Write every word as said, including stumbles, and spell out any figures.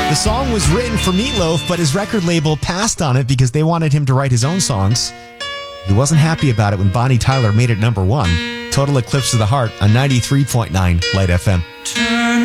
The song was written for Meatloaf, but his record label passed on it because they wanted him to write his own songs. He wasn't happy about it when Bonnie Tyler made it number one. Total Eclipse of the Heart on ninety-three point nine Light F M.